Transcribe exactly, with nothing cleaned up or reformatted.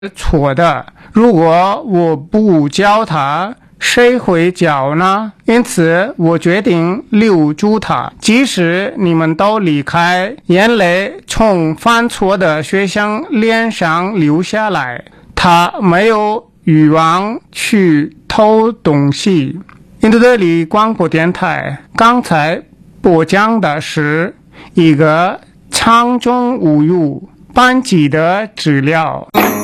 错的。如果我不教他，谁会教呢？因此，我决定留住他，即使你们都离开。眼泪从犯错的学生脸上流下来，他没有欲望去偷东西。印度德里广播电台刚才播讲的是一个苍中无忧班级的治疗。